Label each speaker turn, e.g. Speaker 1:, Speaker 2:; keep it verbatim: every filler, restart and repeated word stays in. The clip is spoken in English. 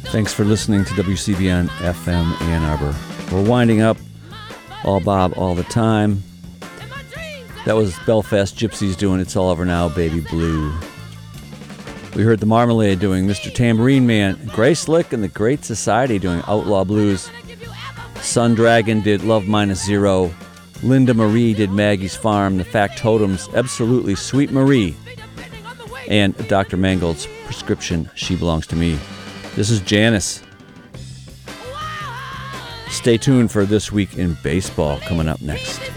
Speaker 1: Thanks for listening to W C B N F M Ann Arbor. We're winding up. All Bob, all the time. That was Belfast Gypsies doing It's All Over Now, Baby Blue. We heard the Marmalade doing Mister Tambourine Man. Grace Slick and the Great Society doing Outlaw Blues. Sun Dragon did Love Minus Zero. Linda Marie did Maggie's Farm. The Factotums, Absolutely Sweet Marie. And Doctor Mangold's Prescription, She Belongs to Me. This is Janice. Stay tuned for This Week in Baseball coming up next.